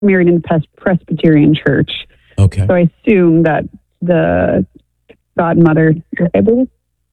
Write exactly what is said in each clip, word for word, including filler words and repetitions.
married in the Pres- Presbyterian church. Okay. So I assume that the godmother, I believe,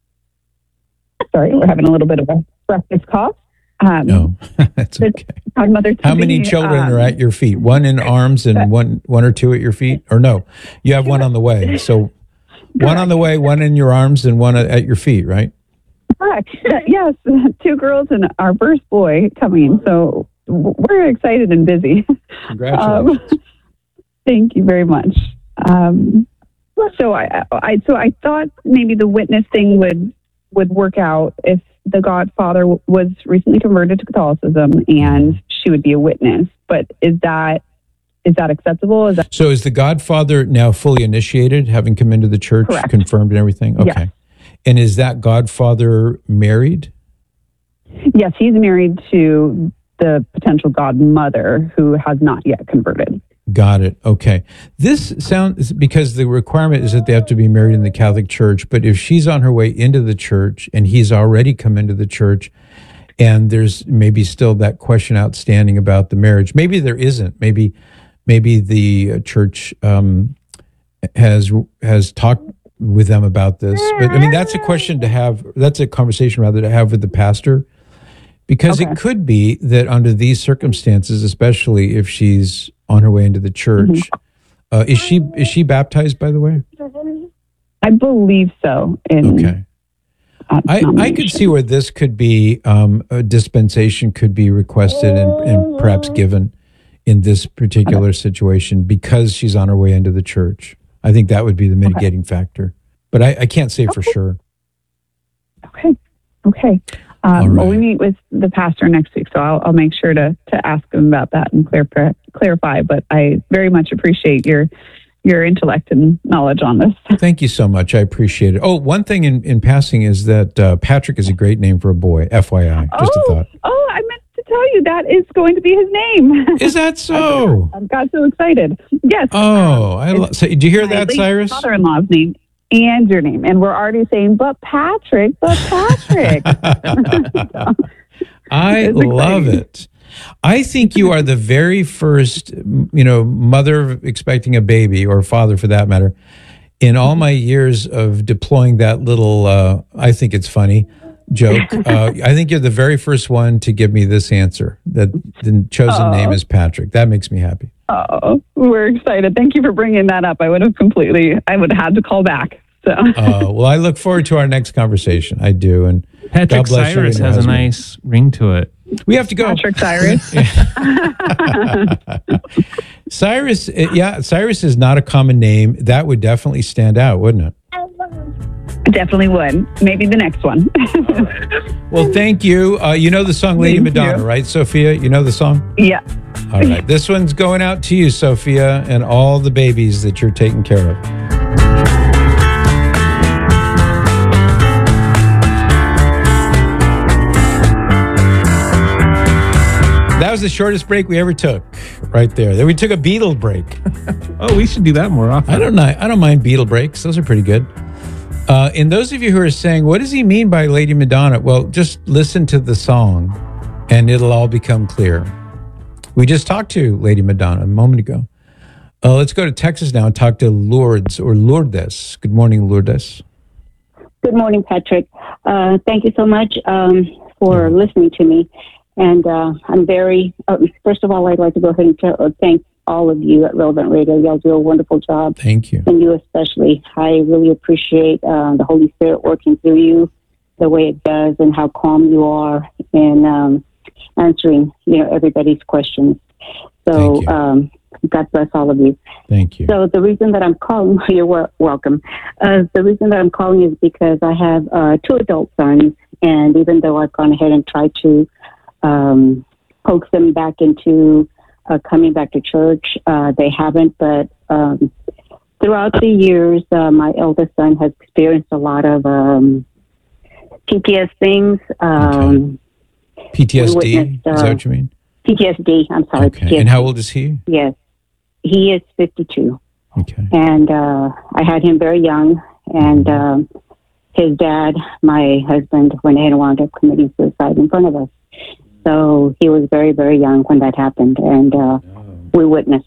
sorry, we're having a little bit of a breakfast cough. Um, no, that's okay. Godmother How many be, children um, are at your feet? One in arms and one one or two at your feet? Or no, you have one on the way. So one on the way, one in your arms and one at your feet, right? Correct. Yes, two girls and our first boy coming. So we're excited and busy. Congratulations. Um, thank you very much. Um, so I, I, so I thought maybe the witness thing would would work out if the godfather w- was recently converted to Catholicism and she would be a witness. But is that is that acceptable? Is that so? Is the godfather now fully initiated, having come into the church, correct? Confirmed and everything? Okay. Yes. And is that godfather married? Yes, he's married to the potential godmother who has not yet converted. Got it. Okay. This sounds, because the requirement is that they have to be married in the Catholic Church, but if she's on her way into the church and he's already come into the church and there's maybe still that question outstanding about the marriage, maybe there isn't. Maybe maybe the church um, has has talked with them about this. But I mean, that's a question to have, that's a conversation rather to have with the pastor, because okay. It could be that under these circumstances, especially if she's on her way into the church, mm-hmm. uh, is she is she baptized, by the way? I believe so. In, okay. I, I could see where this could be, um, a dispensation could be requested and, and perhaps given in this particular okay. situation because she's on her way into the church. I think that would be the mitigating okay. factor. But I, I can't say okay. for sure. Okay. Okay. Um, right. Well, we meet with the pastor next week, so I'll, I'll make sure to, to ask him about that and clear, clarify. But I very much appreciate your your intellect and knowledge on this. Thank you so much. I appreciate it. Oh, one thing in, in passing is that uh, Patrick is a great name for a boy, F Y I. Just oh, a thought. Oh, I meant to tell you that is going to be his name. Is that so? I got so excited. Yes. Oh, I lo- so, did you hear that, Cyrus? My father-in-law's name. And your name. And we're already saying, but Patrick, but Patrick. I love it. I think you are the very first, you know, mother expecting a baby, or father for that matter, in all my years of deploying that little, uh, I think it's funny, joke. Uh, I think you're the very first one to give me this answer, that the chosen oh. name is Patrick. That makes me happy. Oh, we're excited. Thank you for bringing that up. I would have completely, I would have had to call back. So. uh, well, I look forward to our next conversation. I do. And Patrick Cyrus has husband. a nice ring to it. We have to go. Patrick Cyrus. Cyrus, yeah, Cyrus is not a common name. That would definitely stand out, wouldn't it? Definitely would. Maybe the next one. Well, thank you. Uh, you know the song Lady thank Madonna, you. right, Sophia? You know the song? Yeah. All right. This one's going out to you, Sophia, and all the babies that you're taking care of. That was the shortest break we ever took, right there. Then we took a Beatle break. Oh, we should do that more often. I don't know. I don't mind Beatle breaks. Those are pretty good. Uh, and those of you who are saying, what does he mean by Lady Madonna? Well, just listen to the song and it'll all become clear. We just talked to Lady Madonna a moment ago. Uh, let's go to Texas now and talk to Lourdes or Lourdes. Good morning, Lourdes. Good morning, Patrick. Uh, thank you so much um, for yeah. listening to me. And uh, I'm very, uh, first of all, I'd like to go ahead and t- uh, thank all of you at Relevant Radio. Y'all do a wonderful job. Thank you. And you especially. I really appreciate uh, the Holy Spirit working through you the way it does and how calm you are in um, answering, you know, everybody's questions. So um, God bless all of you. Thank you. So the reason that I'm calling, you're wel- welcome. Uh, the reason that I'm calling is because I have uh, two adult sons. And even though I've gone ahead and tried to Um, coax them back into uh, coming back to church. Uh, they haven't, but um, throughout the years, uh, my eldest son has experienced a lot of um, P T S things. Um, okay. P T S D? Uh, is that what you mean? P T S D, I'm sorry. Okay. P T S D. And how old is he? Yes. He is fifty-two. Okay. And uh, I had him very young, and um, his dad, my husband, went ahead and wound up committing suicide in front of us. So he was very, very young when that happened. And uh, we witnessed